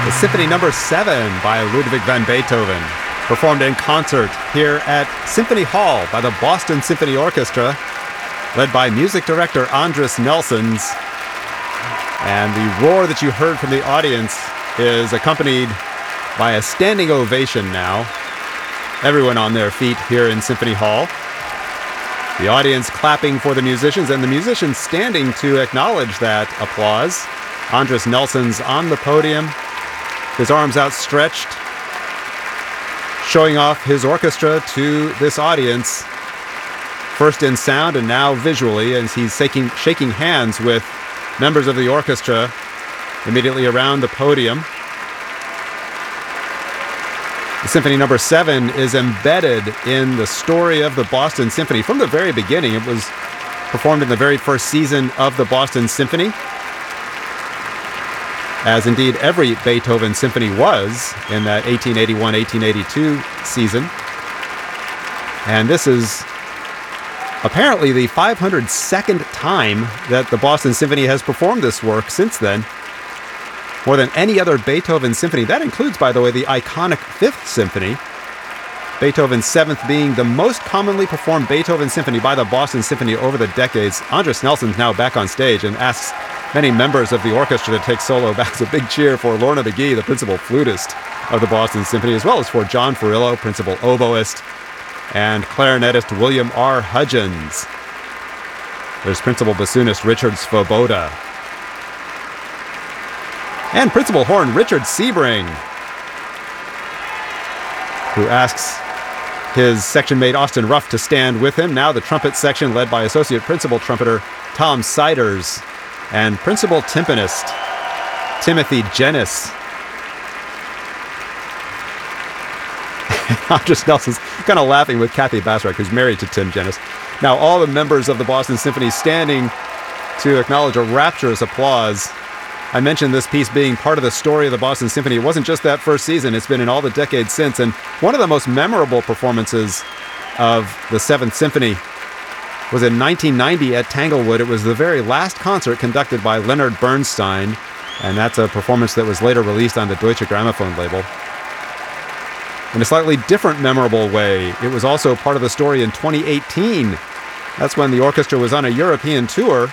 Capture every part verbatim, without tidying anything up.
The Symphony Number seven by Ludwig van Beethoven, performed in concert here at Symphony Hall by the Boston Symphony Orchestra, led by music director Andris Nelsons. And the roar that you heard from the audience is accompanied by a standing ovation now. Everyone on their feet here in Symphony Hall. The audience clapping for the musicians, and the musicians standing to acknowledge that applause. Andris Nelsons on the podium, his arms outstretched, showing off his orchestra to this audience, first in sound and now visually, as he's shaking, shaking hands with members of the orchestra immediately around the podium. The Symphony Number seven is embedded in the story of the Boston Symphony from the very beginning. It was performed in the very first season of the Boston Symphony, as indeed every Beethoven symphony was in that eighteen eighty-one eighteen eighty-two season. And this is apparently the five hundred second time that the Boston Symphony has performed this work since then. More than any other Beethoven symphony. That includes, by the way, the iconic Fifth Symphony. Beethoven's Seventh being the most commonly performed Beethoven symphony by the Boston Symphony over the decades. Andris Nelsons now back on stage and asks many members of the orchestra to take solo back. A big cheer for Lorna McGee, the principal flutist of the Boston Symphony, as well as for John Furillo, principal oboist, and clarinetist William R. Hudgens. There's principal bassoonist Richard Svoboda. And principal horn Richard Sebring, who asks his section mate Austin Ruff to stand with him. Now the trumpet section led by associate principal trumpeter Tom Siders and principal timpanist Timothy Jennis. Andris Nelsons kind of laughing with Kathy Basrak, who's married to Tim Jennis. Now all the members of the Boston Symphony standing to acknowledge a rapturous applause. I mentioned this piece being part of the story of the Boston Symphony. It wasn't just that first season, it's been in all the decades since. And one of the most memorable performances of the Seventh Symphony was in nineteen ninety at Tanglewood. It was the very last concert conducted by Leonard Bernstein, and that's a performance that was later released on the Deutsche Grammophon label. In a slightly different memorable way, it was also part of the story in twenty eighteen. That's when the orchestra was on a European tour,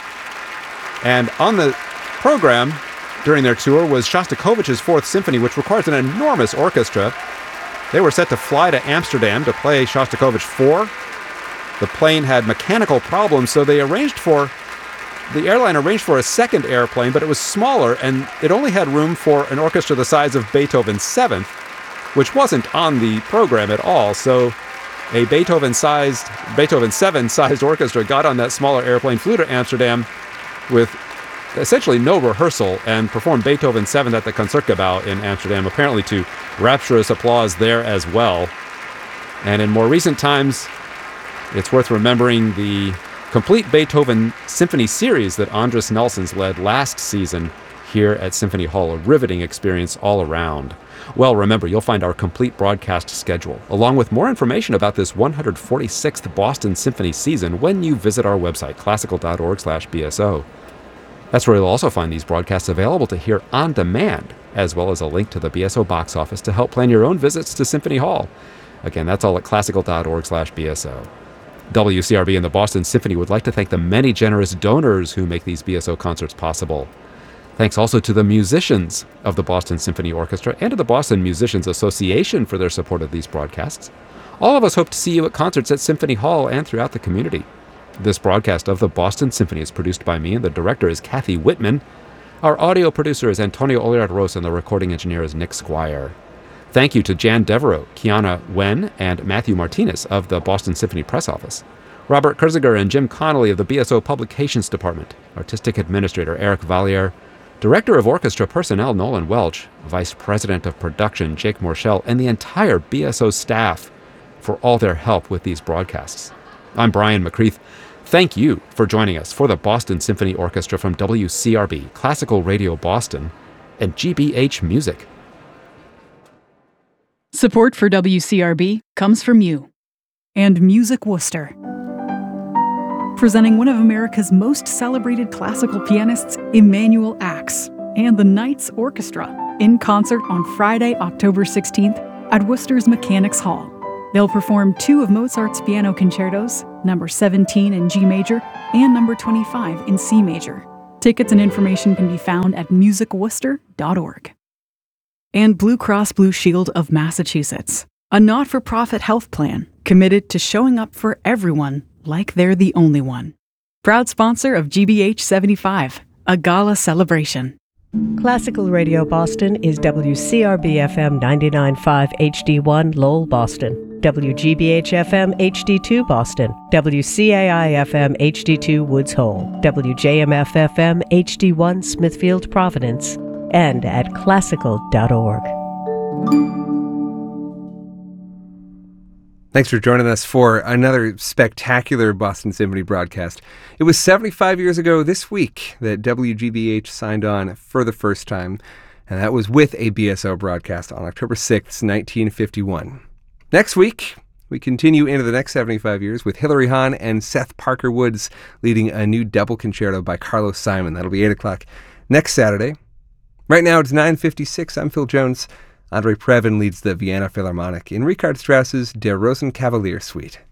and on the program during their tour was Shostakovich's Fourth Symphony, which requires an enormous orchestra. They were set to fly to Amsterdam to play Shostakovich four. The plane had mechanical problems, so they arranged for, the airline arranged for a second airplane, but it was smaller, and it only had room for an orchestra the size of Beethoven's Seventh, which wasn't on the program at all. So a Beethoven-sized, Beethoven seven-sized orchestra got on that smaller airplane, flew to Amsterdam with essentially no rehearsal, and performed Beethoven seven at the Concertgebouw in Amsterdam, apparently to rapturous applause there as well. And in more recent times, it's worth remembering the complete Beethoven Symphony series that Andris Nelsons led last season here at Symphony Hall, a riveting experience all around. Well, remember, you'll find our complete broadcast schedule, along with more information about this one hundred forty-sixth Boston Symphony season when you visit our website, classical dot org slash B S O. That's where you'll also find these broadcasts available to hear on demand, as well as a link to the B S O box office to help plan your own visits to Symphony Hall. Again, that's all at classical dot org slash B S O. W C R B and the Boston Symphony would like to thank the many generous donors who make these B S O concerts possible. Thanks also to the musicians of the Boston Symphony Orchestra and to the Boston Musicians Association for their support of these broadcasts. All of us hope to see you at concerts at Symphony Hall and throughout the community. This broadcast of the Boston Symphony is produced by me, and the director is Kathy Whitman. Our audio producer is Antonio Oliard-Ros, and the recording engineer is Nick Squire. Thank you to Jan Devereaux, Kiana Wen, and Matthew Martinez of the Boston Symphony Press Office, Robert Kurziger and Jim Connolly of the B S O Publications Department, Artistic Administrator Eric Valliere, Director of Orchestra Personnel Nolan Welch, Vice President of Production Jake Morshell, and the entire B S O staff for all their help with these broadcasts. I'm Brian McCreath. Thank you for joining us for the Boston Symphony Orchestra from W C R B, Classical Radio Boston, and G B H Music. Support for W C R B comes from you and Music Worcester, presenting one of America's most celebrated classical pianists, Emanuel Ax, and the Knights Orchestra, in concert on Friday, October sixteenth at Worcester's Mechanics Hall. They'll perform two of Mozart's piano concertos, number seventeen in G major and number twenty-five in C major. Tickets and information can be found at music worcester dot org. And Blue Cross Blue Shield of Massachusetts, a not-for-profit health plan committed to showing up for everyone like they're the only one. Proud sponsor of G B H seventy-five, a gala celebration. Classical Radio Boston is W C R B F M ninety-nine point five H D one Lowell, Boston, W G B H F M H D two Boston, W C A I F M H D two Woods Hole, W J M F F M H D one Smithfield, Providence, and at classical dot org. Thanks for joining us for another spectacular Boston Symphony broadcast. It was seventy-five years ago this week that W G B H signed on for the first time, and that was with a B S O broadcast on October sixth, nineteen fifty-one. Next week, we continue into the next seventy-five years with Hilary Hahn and Seth Parker Woods leading a new double concerto by Carlos Simon. That'll be eight o'clock next Saturday. Right now, it's nine fifty-six. I'm Phil Jones. Andre Previn leads the Vienna Philharmonic in Richard Strauss's Der Rosenkavalier Suite.